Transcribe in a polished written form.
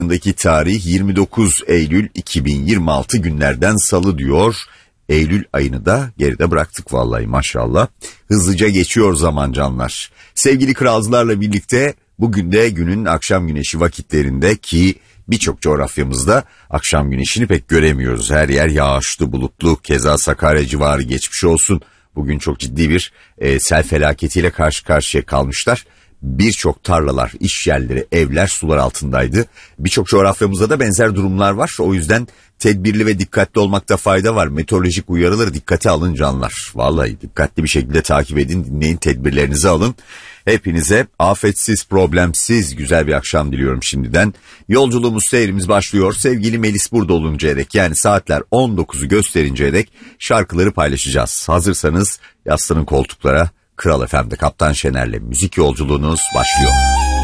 tarih 29 Eylül 2026 günlerden salı diyor. Eylül ayını da geride bıraktık vallahi maşallah. Hızlıca geçiyor zaman canlar. Sevgili kralcılarla birlikte bugün de günün akşam güneşi vakitlerinde ki birçok coğrafyamızda akşam güneşini pek göremiyoruz. Her yer yağışlı, bulutlu, keza Sakarya civarı geçmiş olsun. Bugün çok ciddi bir sel felaketiyle karşı karşıya kalmışlar. Birçok tarlalar, iş yerleri, evler sular altındaydı. Birçok coğrafyamızda da benzer durumlar var. O yüzden tedbirli ve dikkatli olmakta fayda var. Meteorolojik uyarıları dikkate alın canlar. Vallahi dikkatli bir şekilde takip edin, dinleyin, tedbirlerinizi alın. Hepinize afetsiz, problemsiz güzel bir akşam diliyorum şimdiden. Yolculuğumuz, seyrimiz başlıyor. Sevgili Melis burada oluncaya dek, yani saatler 19'u gösterinceye dek şarkıları paylaşacağız. Hazırsanız yaslanın koltuklara. Kral FM'de Kaptan Şener'le müzik yolculuğunuz başlıyor.